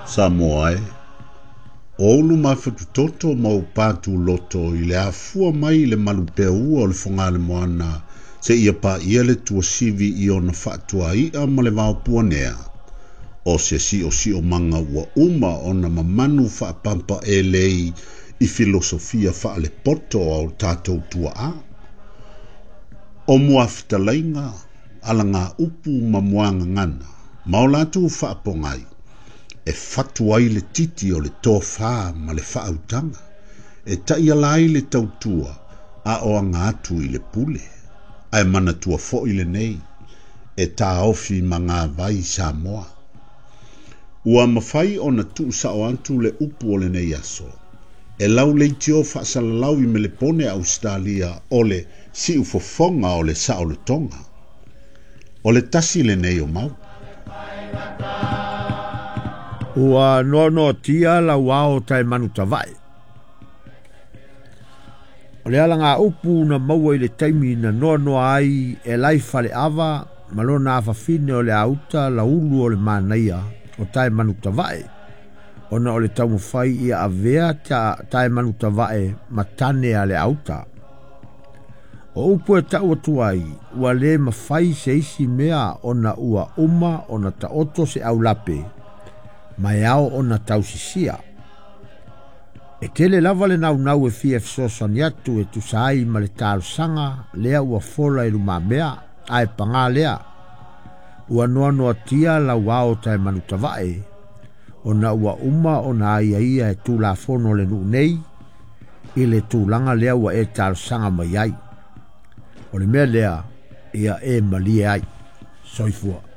Samoa Olu mawhatutoto mau pātu loto I le afua mai le malupea ua o le whangale moana se ia pa ia le tua sivi I ona whaatua ia ma le vaopua nea. O se si o manga ua uma ona mamanu whaapampa e lei I filosofia wha le poto au tātou tua a. O mua fitalainga ala ngā upu mamuanga ngana, maolatu whaapongai. E fatuai le titi o le tōwha ma le whaautanga. E taialai le tautua a o atu I le pule. Ai mana tua fo I le nei. E tā ofi ma ngā vai Samoa. Ua mawhai o na tu sa o antu le upu o le nei aso. E lau leitio whaasalalau I me le pone Australia o le si ufofonga o le sa o le tonga. O le tasi le nei o mau. Ua no tia la wao tai manu tawai. O le ala ngā upu na maua I le taimi na no ai e lai fale ava malona awhawhine o le auta la ulu o le manaia o tai manu tawai. Ona o le tau mawhai ia avea tai manu tawai matane a le auta. O upu e tau atuai ua le mawhai se isi mea ona ua uma ona ta oto se au lape. Mai ao ona tau sisia. E tele lava le nau e fia fisosani atu e tu sai ma le talo sanga lea ua fola I luma mea ai panga lea. Ua noa tia la wao tai manu tawai. Ona ua uma ona ia e tu la fono le nu nei. I le tu langa lea ua e talo sanga mai ai. O le mea lea ia e malie ai. Soifua.